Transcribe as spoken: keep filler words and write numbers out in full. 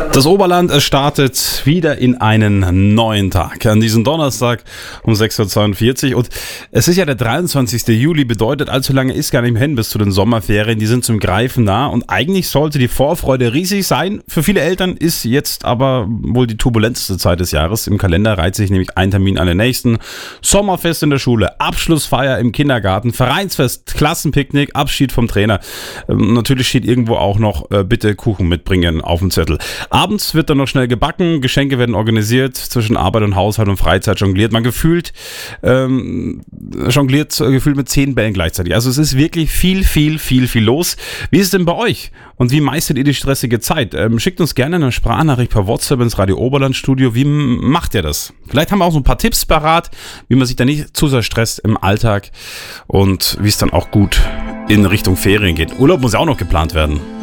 Das Oberland startet wieder in einen neuen Tag, an diesem Donnerstag um sechs Uhr zweiundvierzig, und es ist ja der dreiundzwanzigster Juli, bedeutet, allzu lange ist gar nicht mehr hin bis zu den Sommerferien, die sind zum Greifen nah und eigentlich sollte die Vorfreude riesig sein. Für viele Eltern ist jetzt aber wohl die turbulenteste Zeit des Jahres. Im Kalender reiht sich nämlich ein Termin an den nächsten. Sommerfest in der Schule, Abschlussfeier im Kindergarten, Vereinsfest, Klassenpicknick, Abschied vom Trainer. Ähm, natürlich steht irgendwo auch noch äh, bitte Kuchen mitbringen auf dem Zettel. Abends wird dann noch schnell gebacken, Geschenke werden organisiert, zwischen Arbeit und Haushalt und Freizeit jongliert man gefühlt, ähm, jongliert äh, gefühlt mit zehn Bällen gleichzeitig. Also es ist wirklich viel, viel, viel, viel los. Wie ist es denn bei euch? Und wie meistert ihr die stressige Zeit? Ähm, schickt uns gerne eine Sprachnachricht per WhatsApp ins Radio Oberland Studio. Wie m- macht ihr das? Vielleicht haben wir auch so ein paar Tipps parat, wie man sich da nicht zu sehr stresst im Alltag und wie es dann auch gut in Richtung Ferien geht. Urlaub muss ja auch noch geplant werden.